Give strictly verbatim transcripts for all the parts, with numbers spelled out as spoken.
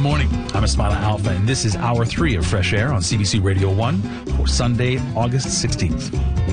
morning. I'm Ismaila Alfa, and this is Hour three of Fresh Air on C B C Radio one for Sunday, August sixteenth.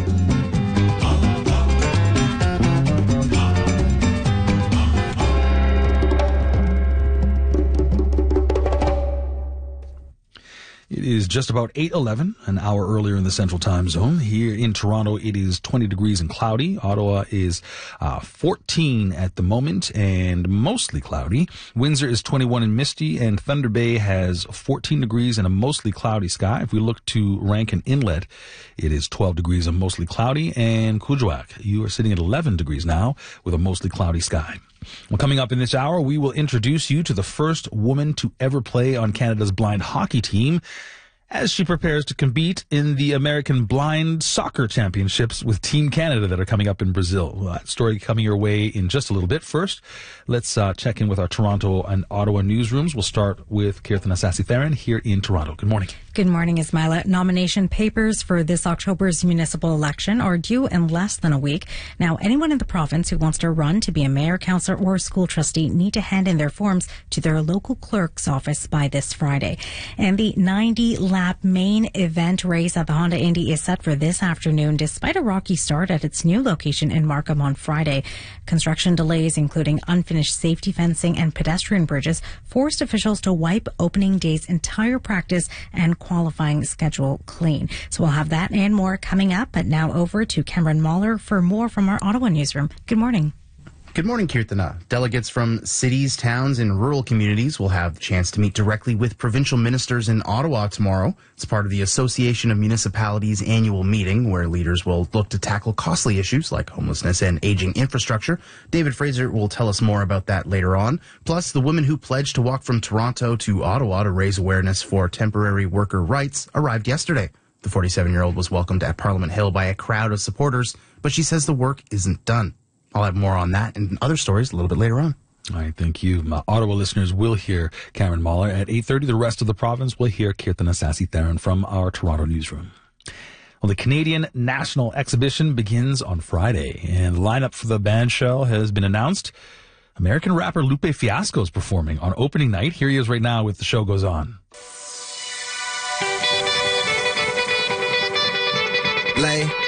It is just about eight eleven, an hour earlier in the Central Time Zone. Here in Toronto, it is twenty degrees and cloudy. Ottawa is uh, fourteen at the moment and mostly cloudy. Windsor is twenty-one and misty, and Thunder Bay has fourteen degrees and a mostly cloudy sky. If we look to Rankin Inlet, it is twelve degrees and mostly cloudy. And Kuujjuaq, you are sitting at eleven degrees now with a mostly cloudy sky. Well, coming up in this hour, we will introduce you to the first woman to ever play on Canada's blind hockey team as she prepares to compete in the American Blind Soccer Championships with Team Canada that are coming up in Brazil. Well, that story coming your way in just a little bit. First, let's uh, check in with our Toronto and Ottawa newsrooms. We'll start with Kirtana Sasitheran here in Toronto. Good morning. Good morning, Ismaila. Nomination papers for this October's municipal election are due in less than a week. Now, anyone in the province who wants to run to be a mayor, councillor, or school trustee need to hand in their forms to their local clerk's office by this Friday. And the ninety lap main event race at the Honda Indy is set for this afternoon, despite a rocky start at its new location in Markham on Friday. Construction delays, including unfinished safety fencing and pedestrian bridges, forced officials to wipe opening day's entire practice and qualifying schedule clean. So we'll have that and more coming up. But now over to Cameron Mahler for more from our Ottawa newsroom. Good morning. Good morning, Kirtana. Delegates from cities, towns, and rural communities will have the chance to meet directly with provincial ministers in Ottawa tomorrow. It's part of the Association of Municipalities annual meeting, where leaders will look to tackle costly issues like homelessness and aging infrastructure. David Fraser will tell us more about that later on. Plus, the woman who pledged to walk from Toronto to Ottawa to raise awareness for temporary worker rights arrived yesterday. The forty-seven-year-old was welcomed at Parliament Hill by a crowd of supporters, but she says the work isn't done. I'll have more on that and other stories a little bit later on. All right, thank you. My Ottawa listeners will hear Cameron Mahler. At eight thirty, the rest of the province will hear Kirtana Sasitheran from our Toronto newsroom. Well, the Canadian National Exhibition begins on Friday, and the lineup for the band show has been announced. American rapper Lupe Fiasco is performing on opening night. Here he is right now with The Show Goes On. Lay.